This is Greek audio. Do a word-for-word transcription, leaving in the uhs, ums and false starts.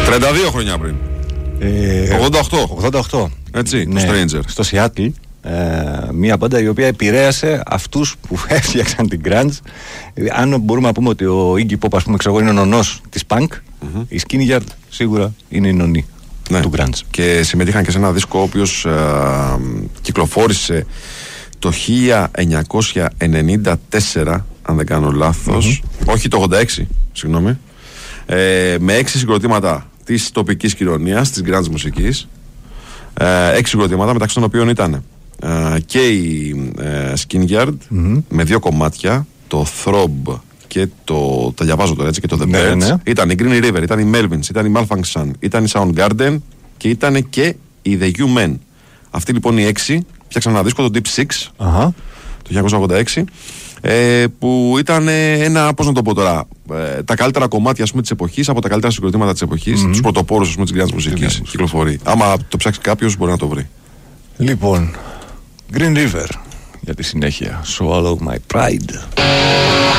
τριάντα δύο χρόνια πριν. Ε, ογδόντα οκτώ. ογδόντα οκτώ. Έτσι, ναι, το Stranger. Στο Seattle. Ε, μια μπάντα η οποία επηρέασε αυτούς που έφτιαξαν την grunge. Αν μπορούμε να πούμε ότι ο Iggy Pop, ας πούμε, ξέρω, είναι ο νονός της punk, mm-hmm. η Skinny Yard σίγουρα είναι η νονή, ναι, του grunge. Και συμμετείχαν και σε ένα δίσκο ο οποίος ε, κυκλοφόρησε το χίλια εννιακόσια ενενήντα τέσσερα, αν δεν κάνω λάθος, mm-hmm. όχι το ογδόντα έξι, συγγνώμη, ε, με έξι συγκροτήματα της τοπικής κοινωνίας, της grunge μουσικής, ε, έξι συγκροτήματα μεταξύ των οποίων ήταν Uh, και η uh, Skin Yard mm-hmm. με δύο κομμάτια, το Throb και το, τα διαβάζω τώρα έτσι, και το The ναι, Birds, ναι. ήταν η Green River, ήταν η Melvins, ήταν η Malfunction, ήταν η Soundgarden και ήταν και η The U-Men. Αυτοί λοιπόν οι έξι φτιάξαν ένα δίσκο, το Deep Six, uh-huh. το χίλια εννιακόσια ογδόντα έξι, ε, που ήταν ένα, πώς να το πω τώρα, ε, τα καλύτερα κομμάτια, ας πούμε, της εποχής, από τα καλύτερα συγκροτήματα της εποχής, mm-hmm. τους πρωτοπόρους, ας πούμε, της grunge μουσικής, κυκλοφορεί. Άμα το ψάξει κάποιος μπορεί να το βρει. Λοιπόν, Green River για τη συνέχεια. Swallow My Pride.